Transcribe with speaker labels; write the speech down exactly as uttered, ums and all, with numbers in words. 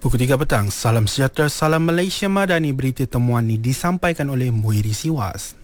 Speaker 1: Pukul tiga petang, salam sejahtera, salam Malaysia Madani. Berita temuan ini disampaikan oleh Muiri Siwas.